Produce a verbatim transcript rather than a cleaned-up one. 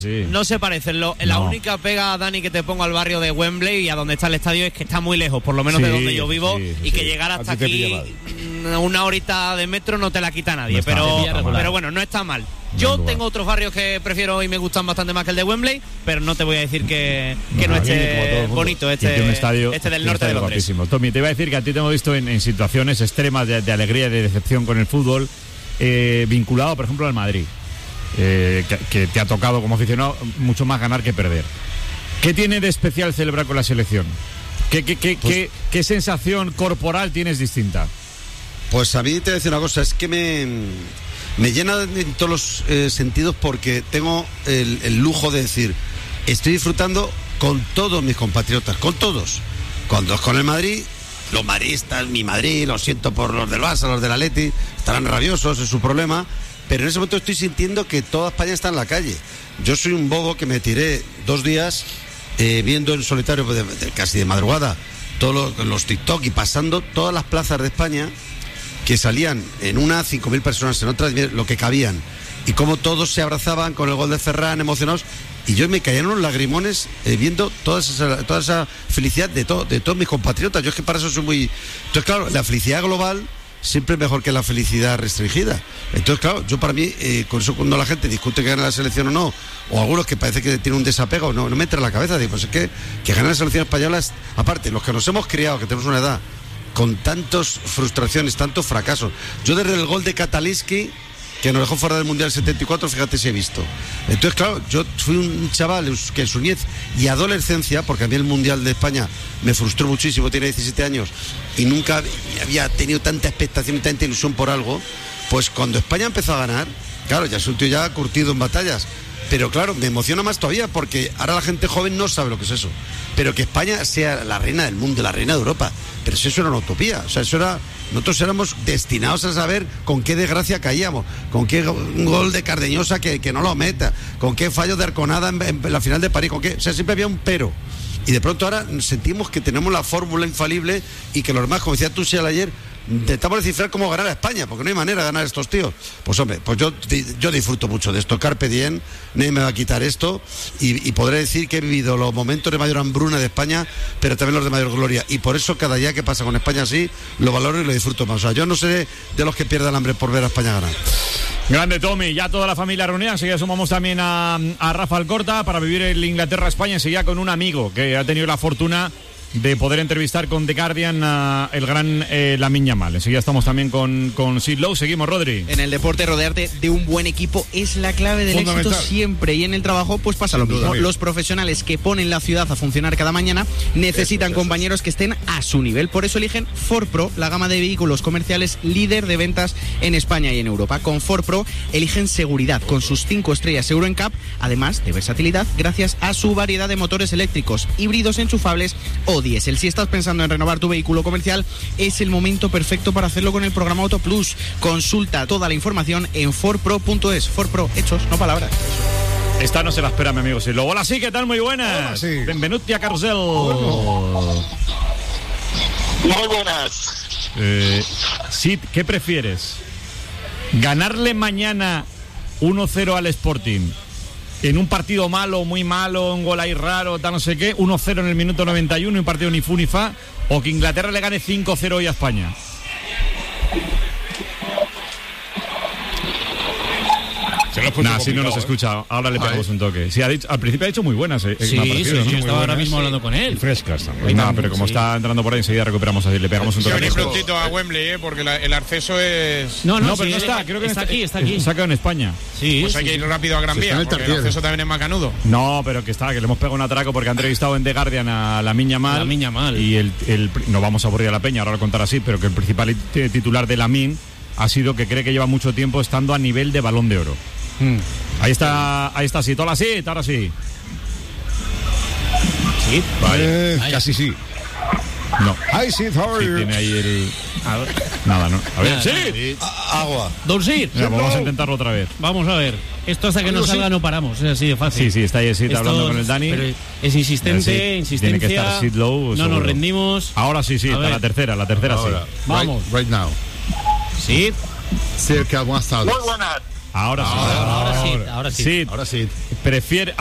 Sí. No se parecen. Lo, la No. única pega, Dani, que te pongo al barrio de Wembley y a donde está el estadio es que está muy lejos, por lo menos Sí, de donde yo vivo, sí, y sí. que llegar hasta A ti te aquí pilla una horita de metro no te la quita nadie, No está pero, mal, no está mal. pero bueno, no está mal. No Yo es lugar. tengo otros barrios que prefiero y me gustan bastante más que el de Wembley, pero no te voy a decir que, que no, No, bien, como todo esté el mundo. bonito Y tiene este, un estadio, este del tiene un norte de estadio Londres. guapísimo. Tommy, te iba a decir que a ti te hemos visto en, en situaciones extremas de, de alegría y de decepción con el fútbol, eh, vinculado, por ejemplo, al Madrid, eh, que, que te ha tocado como aficionado mucho más ganar que perder. ¿Qué tiene de especial celebrar con la selección? ¿Qué, qué, qué, Pues- qué, qué sensación corporal tienes distinta? Pues a mí te voy a decir una cosa, es que me, me llena en todos los eh, sentidos porque tengo el, el lujo de decir, estoy disfrutando con todos mis compatriotas, con todos. Cuando es con el Madrid, los madridistas, mi Madrid, lo siento por los del Barça, los del Atleti, estarán rabiosos, es su problema, pero en ese momento estoy sintiendo que toda España está en la calle. Yo soy un bobo que me tiré dos días eh, viendo en solitario, de, de, casi de madrugada, todos los, los TikTok y pasando todas las plazas de España, que salían en una cinco mil personas, en otras lo que cabían, y cómo todos se abrazaban con el gol de Ferran, emocionados, y yo me caían unos lagrimones eh, viendo toda esa, toda esa felicidad de, to, de todos mis compatriotas. Yo es que para eso soy muy... Entonces, claro, la felicidad global siempre es mejor que la felicidad restringida. Entonces, claro, yo para mí, eh, con eso cuando la gente discute que gana la selección o no, o algunos que parece que tienen un desapego, no, no me entra en la cabeza, digo, pues es que, que gane la selección española es, aparte, los que nos hemos criado, que tenemos una edad con tantas frustraciones, tantos fracasos. Yo desde el gol de Kataliski, que nos dejó fuera del Mundial setenta y cuatro, fíjate si he visto. Entonces, claro, yo fui un chaval que en su niñez y adolescencia, porque a mí el Mundial de España me frustró muchísimo, tenía diecisiete años, y nunca había tenido tanta expectación y tanta ilusión por algo, pues cuando España empezó a ganar, claro, ya soy un tío ya curtido en batallas, pero claro, me emociona más todavía porque ahora la gente joven no sabe lo que es eso. Pero que España sea la reina del mundo, la reina de Europa, pero si eso era una utopía, o sea, eso era... Nosotros éramos destinados a saber con qué desgracia caíamos, con qué un gol de Cardeñosa que, que no lo meta, con qué fallo de Arconada en, en la final de París, con qué... O sea, siempre había un pero. Y de pronto ahora sentimos que tenemos la fórmula infalible y que los demás, como decía tú, Sial, ayer, intentamos descifrar cómo ganar a España, porque no hay manera de ganar a estos tíos. Pues hombre, pues yo, yo disfruto mucho de esto. Carpe diem, nadie me va a quitar esto, y, y podré decir que he vivido los momentos de mayor hambruna de España, pero también los de mayor gloria. Y por eso cada día que pasa con España así, lo valoro y lo disfruto más. O sea, yo no seré de los que pierdan hambre por ver a España ganar. Grande, Tommy, ya toda la familia reunida. Enseguida sumamos también a, a Rafa Alcorta para vivir el Inglaterra-España. Enseguida con un amigo que ha tenido la fortuna de poder entrevistar con The Guardian a el gran eh, Lamine Yamal. Enseguida estamos también con, con Sid Lowe. Seguimos, Rodri. En el deporte, rodearte de un buen equipo es la clave del éxito siempre, y en el trabajo pues pasa lo mismo. Los profesionales que ponen la ciudad a funcionar cada mañana necesitan compañeros que estén a su nivel. Por eso eligen Ford Pro, la gama de vehículos comerciales líder de ventas en España y en Europa. Con Ford Pro eligen seguridad con sus cinco estrellas Euro N C A P, además de versatilidad gracias a su variedad de motores eléctricos, híbridos enchufables o diésel. Si estás pensando en renovar tu vehículo comercial, es el momento perfecto para hacerlo con el programa Auto Plus. Consulta toda la información en ford pro punto es. Ford Pro, hechos, no palabras. Esta no se la espera, mi amigo Sid Lowe. Hola, sí, ¿qué tal? Muy buenas. Hola, sí. Benvenuti a Carrusel. Bueno. Muy buenas. Eh, Sid, ¿qué prefieres? ¿Ganarle mañana uno cero al Sporting en un partido malo, muy malo, un gol ahí raro, tal no sé qué, uno cero en el minuto noventa y uno, un partido ni fu ni fa, o que Inglaterra le gane cinco cero hoy a España? Nah, si no nos ¿eh? escucha, ahora le pegamos un toque. Sí, ha dicho, al principio ha dicho muy buenas. Eh, Sí, me ha sí, parecido, sí, ¿no? estaba ahora mismo hablando con él. Y frescas también. No, pero como Sí. está entrando por ahí, enseguida recuperamos así, le pegamos un Se toque. venir prontito a Wembley, ¿eh? Porque la- el acceso es... No, no, No, pero sí, no está, eh, creo que está no aquí, está aquí. Saca en España. Sí, Pues sí, hay que sí. ir rápido a Gran Sí, está Vía, en el porque el Tartiere. acceso también es macanudo. No, pero que está, que le hemos pegado un atraco porque ha entrevistado en The Guardian a Lamine Yamal. Lamine Yamal. Y el, el, no vamos a aburrir a la peña, ahora lo contará así, pero que el principal t- titular de Lamine ha sido que cree que lleva mucho tiempo estando a nivel de Balón de Oro. Mm. Ahí está, ahí está, sí, hola, sí, ahora sí. Sí, Eh, Vaya. casi sí. No, Hi, Sid, how are sí, you? tiene ahí el... Nada, ¿no? A ver, Nada, sí. Agua. Don Sir, Venga, vamos a intentarlo otra vez. vamos a ver. Esto hasta que no Amigo, salga sí. no paramos, es así de fácil. Sí, sí, está ahí, sí, está Esto- hablando con el Dani. pero es insistente, Sí, tiene insistencia. que estar Sid Lowe, no seguro. nos rendimos. Ahora sí, sí, A está ver. la tercera, la tercera Ahora, sí. Vamos. Right, right now. Sí, Cerca, buenas tardes. Muy buenas. Ahora sí. Ahora sí, ahora sí. Sí, Ahora sí. prefiere